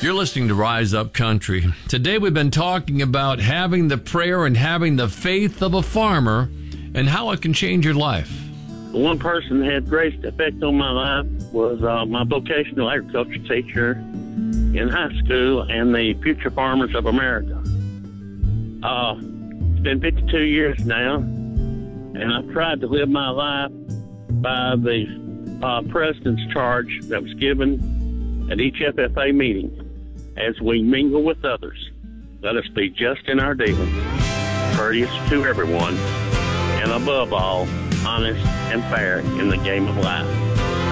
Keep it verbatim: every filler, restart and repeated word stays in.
You're listening to Rise Up Country. Today we've been talking about having the prayer and having the faith of a farmer and how it can change your life. The one person that had greatest effect on my life was uh, my vocational agriculture teacher in high school and the Future Farmers of America. Uh, it's been fifty-two years now, and I've tried to live my life by the uh, president's charge that was given at each F F A meeting. As we mingle with others, let us be just in our dealings, courteous to everyone, and above all, honest and fair in the game of life.